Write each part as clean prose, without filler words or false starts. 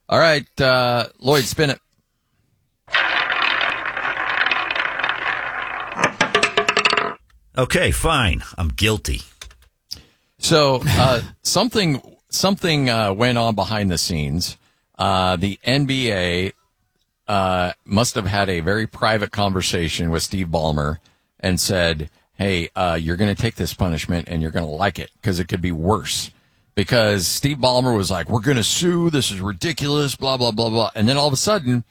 All right, Lloyd, spin it. Okay, fine. I'm guilty. So something went on behind the scenes. The NBA must have had a very private conversation with Steve Ballmer and said, hey, you're going to take this punishment and you're going to like it because it could be worse. Because Steve Ballmer was like, we're going to sue. This is ridiculous, blah, blah, blah, blah. And then all of a sudden,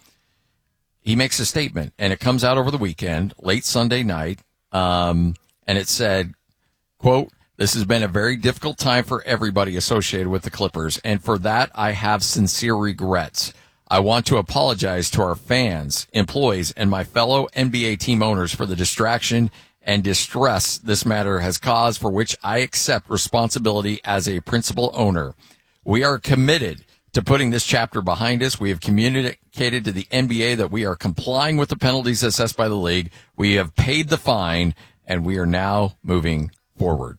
he makes a statement, and it comes out over the weekend, late Sunday night, and it said, quote, this has been a very difficult time for everybody associated with the Clippers, and for that, I have sincere regrets. I want to apologize to our fans, employees, and my fellow NBA team owners for the distraction and distress this matter has caused, for which I accept responsibility as a principal owner. We are committed to putting this chapter behind us. We have communicated to the NBA that we are complying with the penalties assessed by the league. We have paid the fine, and we are now moving forward.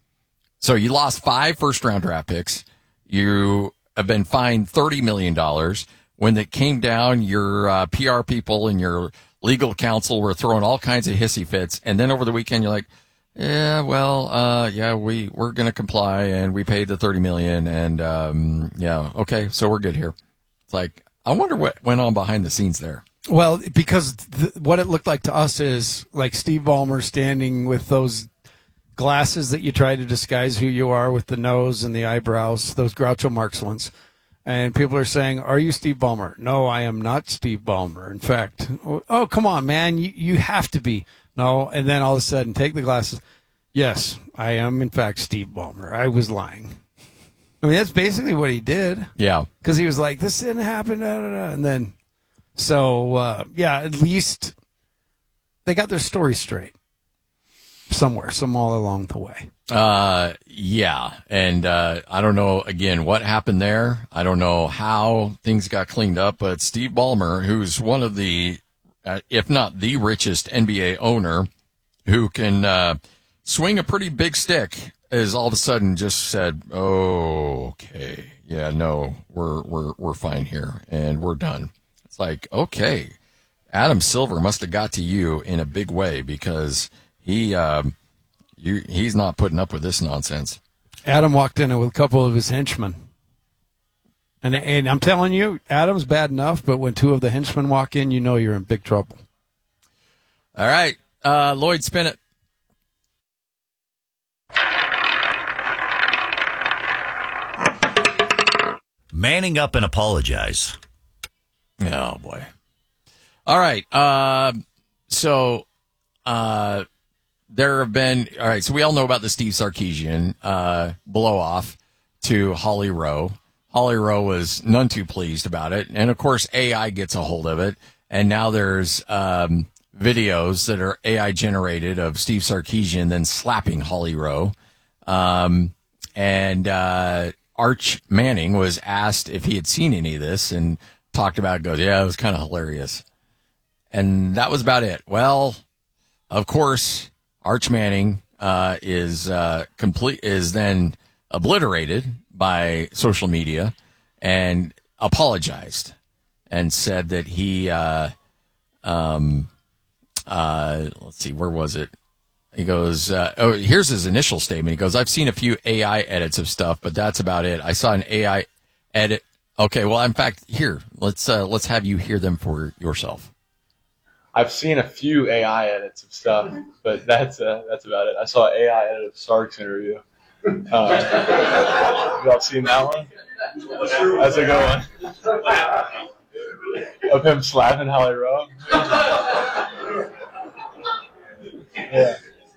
So you lost 5 first-round draft picks. You have been fined $30 million. When it came down, your PR people and your legal counsel were throwing all kinds of hissy fits. And then over the weekend, you're like, yeah, well, we're going to comply, and we paid the $30 million, and okay, so we're good here. It's like, I wonder what went on behind the scenes there. Well, because what it looked like to us is like Steve Ballmer standing with those glasses that you try to disguise who you are with the nose and the eyebrows, those Groucho Marx ones. And people are saying, are you Steve Ballmer? No, I am not Steve Ballmer. In fact, oh, come on, man, you have to be. No, and then all of a sudden, take the glasses. Yes, I am, in fact, Steve Ballmer. I was lying. I mean, that's basically what he did. Yeah. Because he was like, this didn't happen, and then, so, at least they got their story straight somewhere, all along the way. Yeah, and I don't know, again, what happened there. I don't know how things got cleaned up, but Steve Ballmer, who's one of the, if not the richest NBA owner, who can swing a pretty big stick, is all of a sudden just said, "Oh, okay, yeah, no, we're fine here, and we're done." It's like, okay, Adam Silver must have got to you in a big way, because he's not putting up with this nonsense. Adam walked in with a couple of his henchmen. And I'm telling you, Adam's bad enough, but when 2 of the henchmen walk in, you know you're in big trouble. All right. Lloyd, spin it. Manning up and apologize. Oh, boy. All right. So there have been, all right, so we all know about the Steve Sarkisian blow-off to Holly Rowe. Holly Rowe was none too pleased about it. And, of course, AI gets a hold of it. And now there's videos that are AI-generated of Steve Sarkisian then slapping Holly Rowe. Arch Manning was asked if he had seen any of this and talked about it, goes, yeah, it was kind of hilarious. And that was about it. Well, of course, Arch Manning is then obliterated by social media and apologized and said that he let's see, where was it? He goes, here's his initial statement. He goes, I've seen a few AI edits of stuff, but that's about it. I saw an AI edit. Okay, well, in fact, here, let's have you hear them for yourself. I've seen a few AI edits of stuff, but that's about it. I saw an AI edit of Stark's interview. Y'all seen that one? That's a good one. Of him slapping Holly Rowe. Yeah.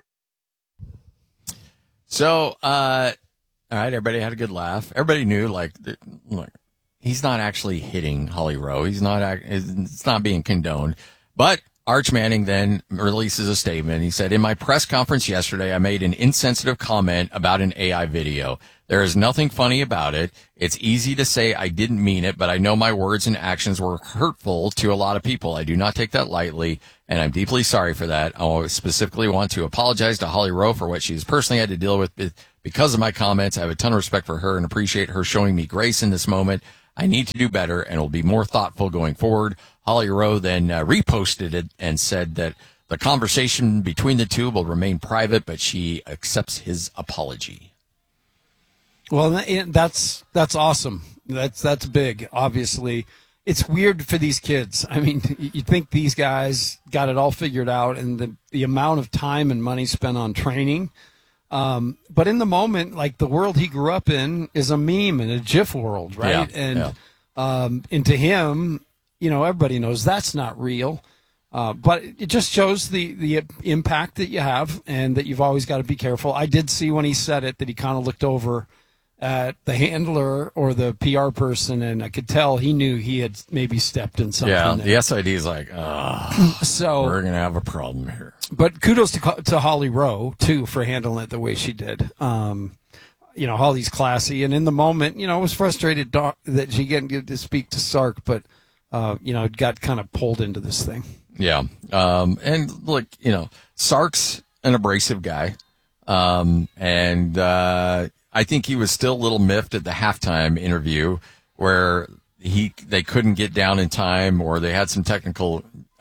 So, all right, everybody had a good laugh. Everybody knew, like, he's not actually hitting Holly Rowe. It's not being condoned. But Arch Manning then releases a statement. He said, in my press conference yesterday, I made an insensitive comment about an AI video. There is nothing funny about it. It's easy to say I didn't mean it, but I know my words and actions were hurtful to a lot of people. I do not take that lightly, and I'm deeply sorry for that. I specifically want to apologize to Holly Rowe for what she has personally had to deal with because of my comments. I have a ton of respect for her and appreciate her showing me grace in this moment. I need to do better and will be more thoughtful going forward. Holly Rowe then reposted it and said that the conversation between the two will remain private, but she accepts his apology. Well, that's awesome. That's big. Obviously, it's weird for these kids. I mean, you think these guys got it all figured out, and the amount of time and money spent on training. But in the moment, like the world he grew up in is a meme in a GIF world, right? And to him, everybody knows that's not real. But it just shows the impact that you have and that you've always got to be careful. I did see when he said it that he kind of looked over at the handler or the PR person, and I could tell he knew he had maybe stepped in something. Yeah, there. the SID is like, so we're going to have a problem here. But kudos to Holly Rowe, too, for handling it the way she did. Holly's classy, and in the moment, was frustrated that she didn't get to speak to Sark, but, got kind of pulled into this thing. Yeah. And look, Sark's an abrasive guy. And I think he was still a little miffed at the halftime interview where they couldn't get down in time, or they had some technical,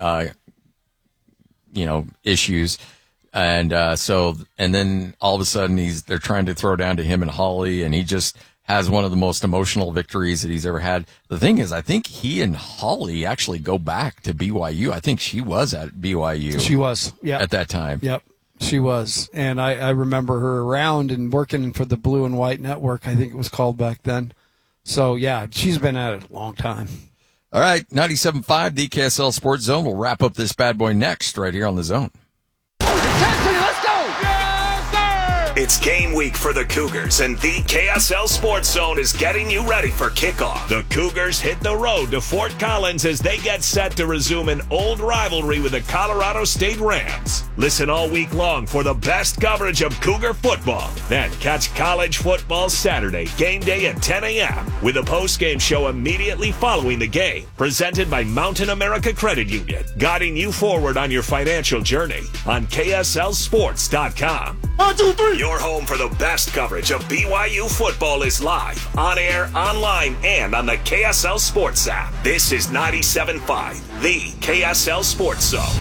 issues. And then all of a sudden they're trying to throw down to him and Holly, and he just has one of the most emotional victories that he's ever had. The thing is, I think he and Holly actually go back to BYU. I think she was at BYU. She was, yeah. At that time. Yep, she was. And I remember her around and working for the Blue and White Network, I think it was called back then. So, yeah, she's been at it a long time. All right, 97.5, the KSL Sports Zone. We'll wrap up this bad boy next right here on the Zone. Let's go! It's game week for the Cougars, and the KSL Sports Zone is getting you ready for kickoff. The Cougars hit the road to Fort Collins as they get set to resume an old rivalry with the Colorado State Rams. Listen all week long for the best coverage of Cougar football. Then catch college football Saturday, game day at 10 a.m. with a post-game show immediately following the game. Presented by Mountain America Credit Union, guiding you forward on your financial journey on KSLSports.com. 1, 2, 3. Your home for the best coverage of BYU football is live, on air, online, and on the KSL Sports app. This is 97.5, the KSL Sports Zone.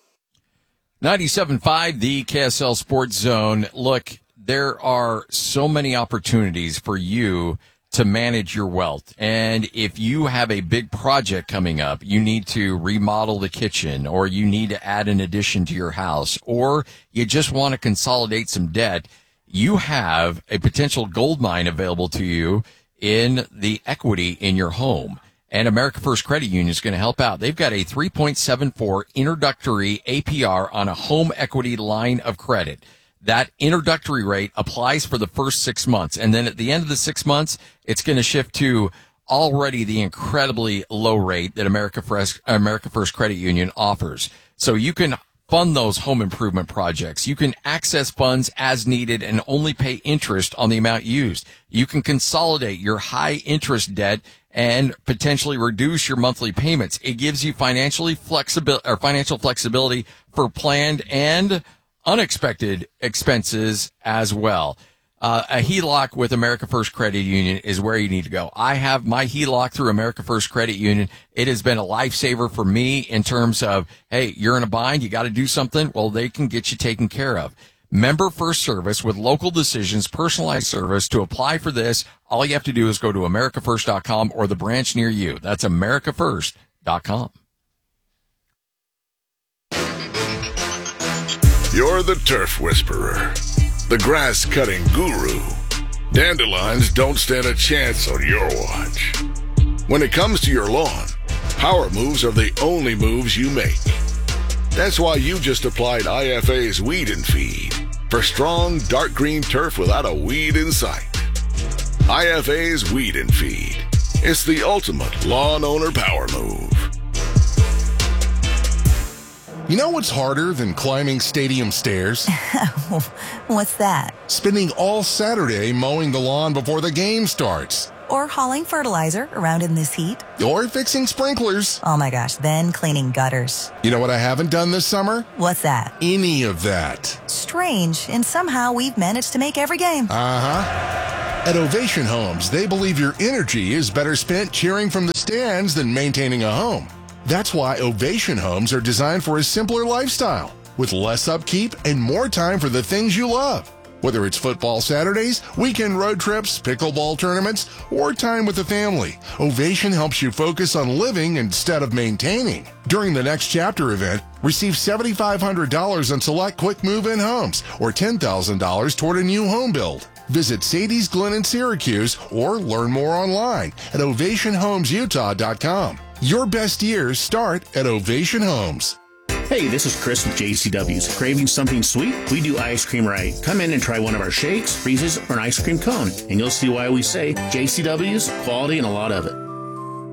97.5, the KSL Sports Zone. Look, there are so many opportunities for you to manage your wealth. And if you have a big project coming up, you need to remodel the kitchen, or you need to add an addition to your house, or you just want to consolidate some debt, you have a potential gold mine available to you in the equity in your home. And America First Credit Union is going to help out. They've got a 3.74 introductory APR on a home equity line of credit. That introductory rate applies for the first 6 months. And then at the end of the 6 months, it's going to shift to already the incredibly low rate that America First Credit Union offers. So you can fund those home improvement projects. You can access funds as needed and only pay interest on the amount used. You can consolidate your high interest debt and potentially reduce your monthly payments. It gives you financial flexibility for planned and unexpected expenses as well. A HELOC with America First Credit Union is where you need to go. I have my HELOC through America First Credit Union. It has been a lifesaver for me in terms of, hey, you're in a bind, you got to do something. Well, they can get you taken care of. Member first service with local decisions, personalized service. To apply for this, all you have to do is go to americafirst.com or the branch near you. That's americafirst.com. You're the turf whisperer, the grass-cutting guru. Dandelions don't stand a chance on your watch. When it comes to your lawn, power moves are the only moves you make. That's why you just applied IFA's Weed and Feed for strong, dark green turf without a weed in sight. IFA's Weed and Feed. It's the ultimate lawn owner power move. You know what's harder than climbing stadium stairs? What's that? Spending all Saturday mowing the lawn before the game starts. Or hauling fertilizer around in this heat. Or fixing sprinklers. Oh my gosh, then cleaning gutters. You know what I haven't done this summer? What's that? Any of that. Strange, and somehow we've managed to make every game. Uh-huh. At Ovation Homes, they believe your energy is better spent cheering from the stands than maintaining a home. That's why Ovation Homes are designed for a simpler lifestyle, with less upkeep and more time for the things you love. Whether it's football Saturdays, weekend road trips, pickleball tournaments, or time with the family, Ovation helps you focus on living instead of maintaining. During the Next Chapter event, receive $7,500 on select quick move-in homes or $10,000 toward a new home build. Visit Sadie's Glen in Syracuse or learn more online at ovationhomesutah.com. Your best years start at Ovation Homes. Hey, this is Chris with JCW's. Craving something sweet? We do ice cream right. Come in and try one of our shakes, freezes, or an ice cream cone, and you'll see why we say JCW's, quality and a lot of it.